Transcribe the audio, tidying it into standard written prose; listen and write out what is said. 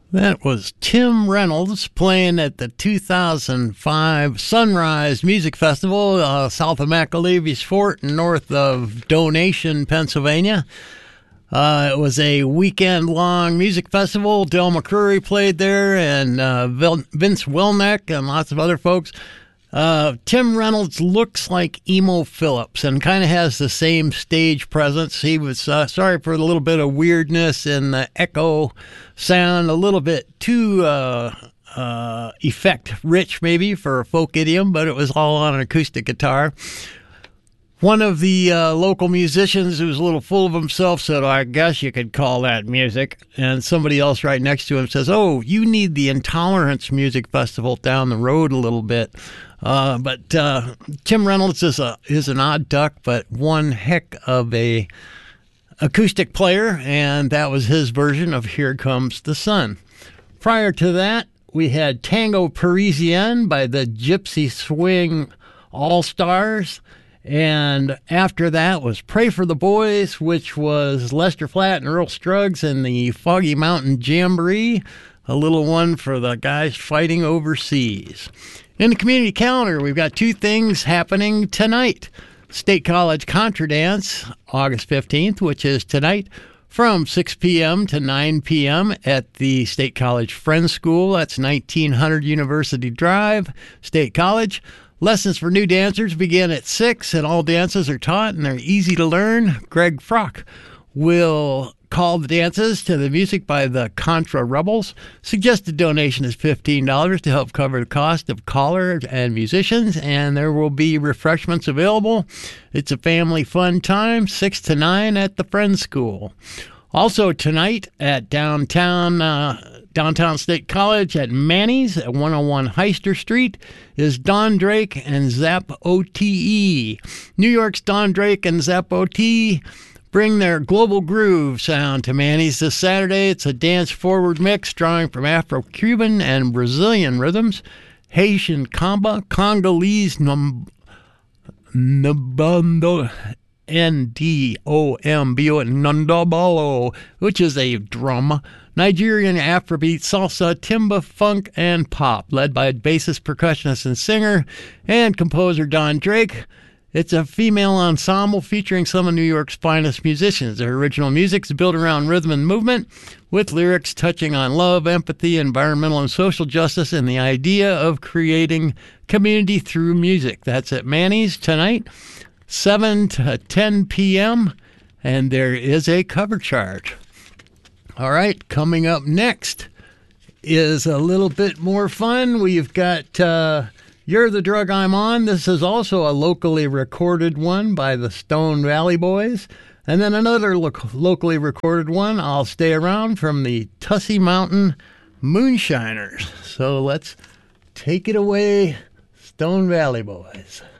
That was Tim Reynolds playing at the 2005 Sunrise Music Festival south of McAlevy's Fort and north of Donation, Pennsylvania. It was a weekend-long music festival. Del McCoury played there, and Vince Wilneck and lots of other folks. Tim Reynolds looks like Emo Phillips and kind of has the same stage presence. He was sorry for a little bit of weirdness and the echo sound, a little bit too effect rich maybe for a folk idiom, but it was all on an acoustic guitar. One of the local musicians who was a little full of himself said, I guess you could call that music. And somebody else right next to him says, oh, you need the Intolerance Music Festival down the road a little bit. But Tim Reynolds is an odd duck, but one heck of a acoustic player, and that was his version of Here Comes the Sun. Prior to that, we had Tango Parisienne by the Gypsy Swing All-Stars. And after that was Pray for the Boys, which was Lester Flatt and Earl Scruggs and the Foggy Mountain Jamboree, a little one for the guys fighting overseas. In the community calendar, we've got two things happening tonight. State College Contra Dance, August 15th, which is tonight, from 6 p.m. to 9 p.m. at the State College Friends School. That's 1900 University Drive, State College. Lessons for new dancers begin at 6, and all dances are taught, and they're easy to learn. Greg Frock will call the dances to the music by the Contra Rebels. Suggested donation is $15 to help cover the cost of callers and musicians, and there will be refreshments available. It's a family fun time, 6 to 9 at the Friends School. Also tonight at downtown State College at Manny's at 101 Heister Street is Don Drake and Zap OTE. New York's Don Drake and Zap OTE bring their global groove sound to Manny's this Saturday. It's a dance-forward mix drawing from Afro-Cuban and Brazilian rhythms, Haitian Kamba, Congolese Nabando, Ndombo, Ndobolo, which is a drum, Nigerian Afrobeat, salsa, timba, funk, and pop, led by bassist, percussionist, and singer, and composer Don Drake. It's a female ensemble featuring some of New York's finest musicians. Their original music is built around rhythm and movement, with lyrics touching on love, empathy, environmental and social justice, and the idea of creating community through music. That's at Manny's tonight, 7 to 10 p.m., and there is a cover charge. All right, coming up next is a little bit more fun. We've got You're the Drug I'm On. This is also a locally recorded one by the Stone Valley Boys. And then another locally recorded one, I'll Stay Around, from the Tussey Mountain Moonshiners. So let's take it away, Stone Valley Boys.